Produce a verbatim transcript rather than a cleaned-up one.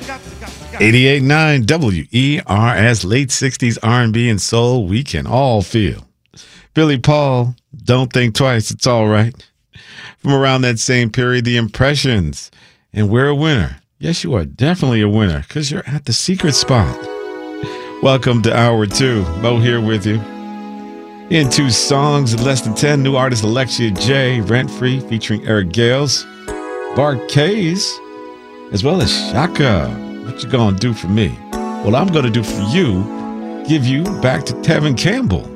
eighty-eight point nine W E R S, late sixties R and B and soul, we can all feel. Billy Paul, Don't Think Twice, It's All Right. From around that same period, The Impressions, and We're a Winner. Yes, you are definitely a winner because you're at the secret spot. Welcome to Hour two. Mo here with you. In two songs in less than ten, new artist Alexia J, Rent Free, featuring Eric Gales, Bar-Kays, as well as Shaka. What you gonna do for me? Well, I'm gonna do for you, give you back to Tevin Campbell.